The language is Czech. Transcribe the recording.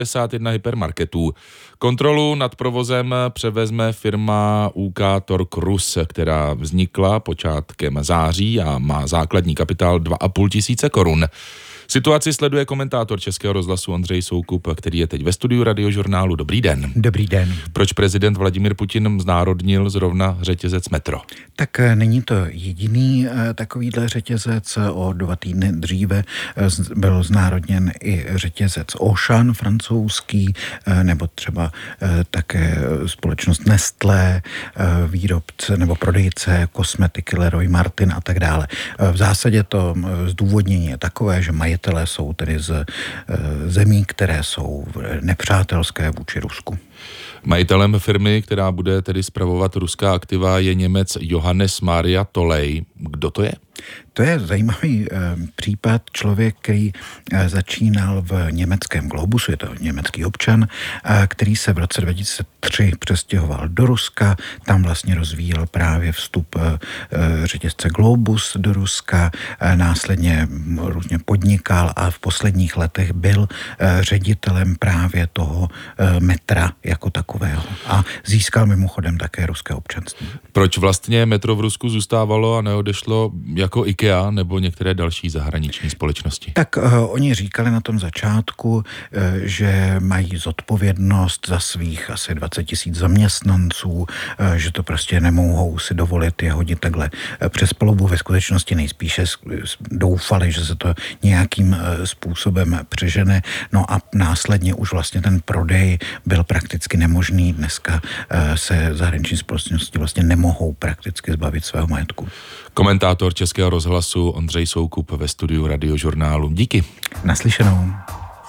51 hypermarketů. Kontrolu nad provozem převezme firma UK Tork Rus, která vznikla počátkem září a má základní kapitál 2,5 tisíce korun. Situaci sleduje komentátor Českého rozhlasu Ondřej Soukup, který je teď ve studiu Radiožurnálu. Dobrý den. Dobrý den. Proč prezident Vladimír Putin znárodnil zrovna řetězec Metro? Tak není to jediný takovýhle řetězec. O 2 týdny dříve byl znárodněn i řetězec Auchan francouzský, nebo třeba také společnost Nestlé, výrobce nebo prodejce kosmetiky Leroy Merlin a tak dále. V zásadě to zdůvodnění je takové, že majitelé jsou tedy z zemí, které jsou nepřátelské vůči Rusku. Majitelem firmy, která bude tedy spravovat ruská aktiva, je Němec Johannes Maria Tolley. Kdo to je? To je zajímavý případ. Člověk, který začínal v německém Globusu, je to německý občan, který se v roce 2003 přestěhoval do Ruska, tam vlastně rozvíjel právě vstup řetězce Globus do Ruska, následně různě podnikal a v posledních letech byl ředitelem právě toho metra jako takového a získal mimochodem také ruské občanství. Proč vlastně metro v Rusku zůstávalo a neodešlo jako IKEA nebo některé další zahraniční společnosti? Tak oni říkali na tom začátku, že mají zodpovědnost za svých asi 20 000 zaměstnanců, že to prostě nemohou si dovolit je hodit takhle přes palubu. Ve skutečnosti nejspíše doufali, že se to nějakým způsobem přežene. No a následně už vlastně ten prodej byl prakticky nemožný. Dneska se zahraniční společnosti vlastně nemohou prakticky zbavit svého majetku. Komentátor Českého rozhlasu Ondřej Soukup ve studiu Radiožurnálu. Díky. Naslyšenou.